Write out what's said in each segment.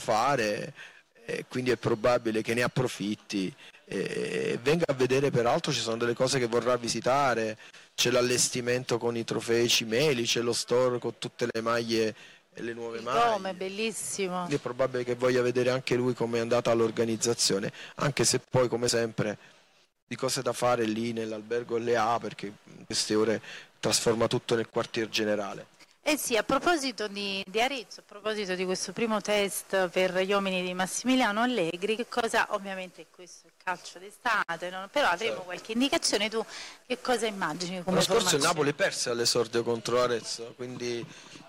fare, quindi è probabile che ne approfitti. Venga a vedere, peraltro ci sono delle cose che vorrà visitare, c'è l'allestimento con i trofei cimeli, c'è lo store con tutte le maglie e le nuove maglie. È bellissimo. Quindi è probabile che voglia vedere anche lui come è andata l'organizzazione, anche se poi come sempre di cose da fare lì nell'albergo le ha, perché in queste ore trasforma tutto nel quartier generale. Eh sì, a proposito di Arezzo, a proposito di questo primo test per gli uomini di Massimiliano Allegri, che cosa, ovviamente questo è calcio d'estate, no? Però avremo qualche indicazione, tu che cosa immagini come L'anno scorso il formazione? Napoli perse all'esordio contro Arezzo, quindi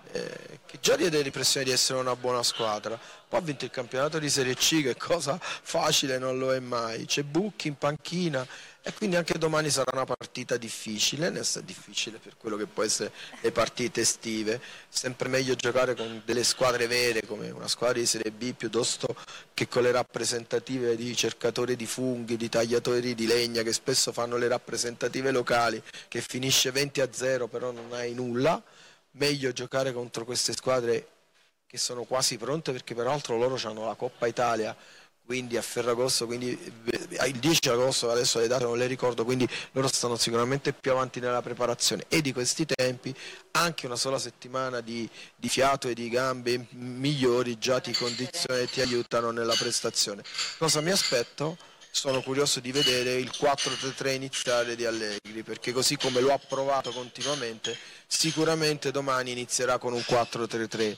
che già diede l'impressione di essere una buona squadra. Poi ha vinto il campionato di Serie C, che cosa facile non lo è mai, c'è Bucchi in panchina e quindi anche domani sarà una partita difficile, difficile per quello che può essere le partite estive, sempre meglio giocare con delle squadre vere come una squadra di Serie B piuttosto che con le rappresentative di cercatori di funghi, di tagliatori di legna che spesso fanno le rappresentative locali, che finisce 20-0 però non hai nulla. Meglio giocare contro queste squadre che sono quasi pronte, perché peraltro loro hanno la Coppa Italia, quindi a Ferragosto, quindi il 10 agosto, adesso le date non le ricordo, quindi loro stanno sicuramente più avanti nella preparazione, e di questi tempi anche una sola settimana di fiato e di gambe migliori già ti condiziona e ti aiutano nella prestazione. Cosa mi aspetto? Sono curioso di vedere il 4-3-3 iniziale di Allegri, perché così come lo ha provato continuamente, sicuramente domani inizierà con un 4-3-3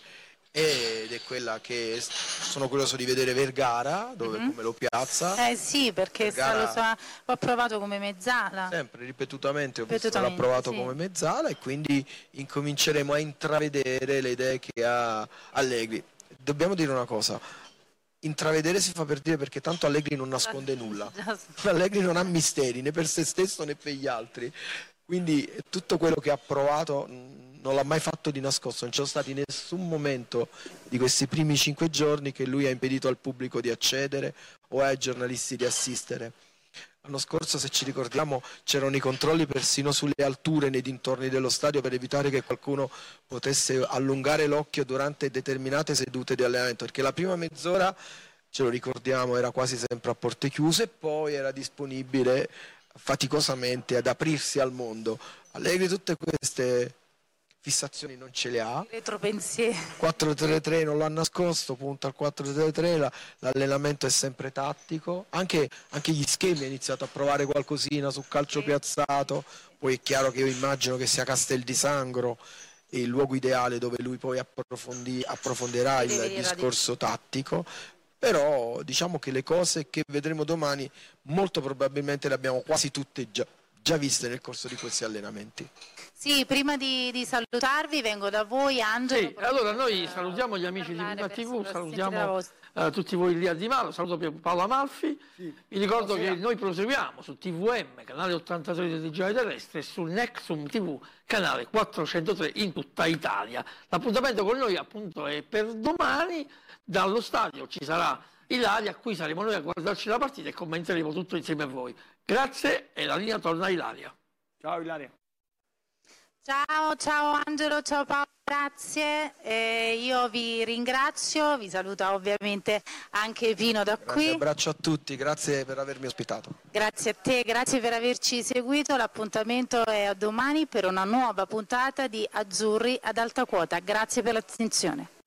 ed è quella che sono curioso di vedere Vergara, come lo piazza. Sì, perché Vergara, l'ho provato come mezzala. sempre, ripetutamente, l'ha provato come mezzala, e quindi incominceremo a intravedere le idee che ha Allegri. Dobbiamo dire una cosa: intravedere si fa per dire, perché tanto Allegri non nasconde nulla. Allegri non ha misteri né per se stesso né per gli altri, quindi tutto quello che ha provato non l'ha mai fatto di nascosto, non c'è stato in nessun momento di questi primi 5 giorni che lui ha impedito al pubblico di accedere o ai giornalisti di assistere. L'anno scorso, se ci ricordiamo, c'erano i controlli persino sulle alture nei dintorni dello stadio per evitare che qualcuno potesse allungare l'occhio durante determinate sedute di allenamento, perché la prima mezz'ora, ce lo ricordiamo, era quasi sempre a porte chiuse e poi era disponibile faticosamente ad aprirsi al mondo. Allegri tutte queste fissazioni non ce le ha. Retropensieri. 4-3-3 non l'ha nascosto, punta al 4-3-3, l'allenamento è sempre tattico, anche gli schemi ha iniziato a provare qualcosina su calcio piazzato, poi è chiaro che io immagino che sia Castel di Sangro il luogo ideale dove lui poi approfondirà il discorso tattico, però diciamo che le cose che vedremo domani molto probabilmente le abbiamo quasi tutte già viste nel corso di questi allenamenti. Sì, prima di salutarvi vengo da voi, Angelo. Sì, allora noi salutiamo gli amici di Prima TV, salutiamo tutti voi lì a Divano, saluto Paolo Amalfi, vi ricordo che noi proseguiamo su TVM, canale 83 del Digitale Terrestre, e sul Nexum TV, canale 403 in tutta Italia. L'appuntamento con noi appunto è per domani, dallo stadio ci sarà Ilaria, qui saremo noi a guardarci la partita e commenteremo tutto insieme a voi. Grazie e la linea torna a Ilaria. Ciao Ilaria. Ciao Angelo, ciao Paolo, grazie. Io vi ringrazio, vi saluta ovviamente anche Pino da qui. Un abbraccio a tutti, grazie per avermi ospitato. Grazie a te, grazie per averci seguito. L'appuntamento è a domani per una nuova puntata di Azzurri ad alta quota. Grazie per l'attenzione.